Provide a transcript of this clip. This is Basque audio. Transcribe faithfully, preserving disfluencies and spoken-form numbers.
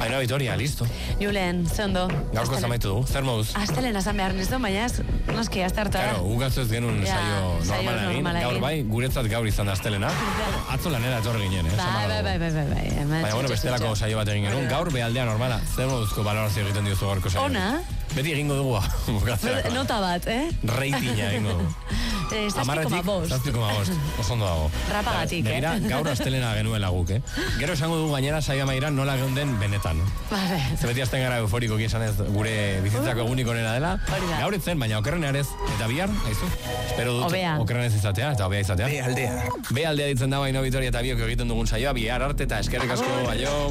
Baina, Vitoria, listo. Julen, ze ondo. Gaurko zamaitu du, zer moduz? Astelen azan behar nizu, baina ez, noski, azte hartara. Claro, ugaz ez genuen Ja, saio saio normala egin, normala gaur egin. bai, guretzat gaur izan da astelena. Atzo lanera etorri ginen, eh? Bai, bai, bai, bai, bai, bai. Baina, bueno, bestelako saio bat egin genuen, gaur behaldea normala. Zer moduzko balorazio egiten diozu gaurko saio? Ona. Beti egingo dugu, bukatzerako. Nota bat, eh? Ratinga egingo dugu. Zazpi koma bost. Zazpi koma bost, oso ondo dago. Rapagatik, eh? Begira, gaur astelena genuela guk, eh? Gero esango dugu gainera saio amairan nola geunden benetan. Vale. Ze beti azten gara euforiko esan ez gure bizitzako egunik onena dela. Gaur etzen, baina okerren ez. Eta bihar, haizu? Espero dut Obea. okerren ez izatea, eta obea izatea. Be aldea. Be aldea ditzen da baino Vitoria eta biok egiten dugun saioa, bihar arte eta eskerrik asko, aio.